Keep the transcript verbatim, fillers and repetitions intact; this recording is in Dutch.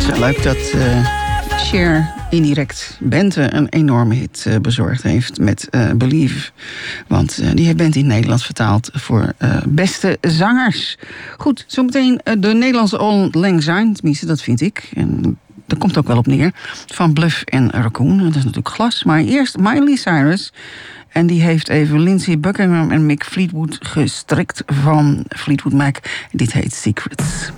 Zo leuk dat uh, Cher indirect Bente een enorme hit uh, bezorgd heeft met uh, Believe. Want uh, die heeft Bente in het Nederlands vertaald voor uh, beste zangers. Goed, zometeen uh, de Nederlandse Auld Lang Syne, tenminste dat vind ik. En daar komt ook wel op neer. Van Bluff en Raccoon, dat is natuurlijk glas. Maar eerst Miley Cyrus. En die heeft even Lindsey Buckingham en Mick Fleetwood gestrikt van Fleetwood Mac. Dit heet Secrets.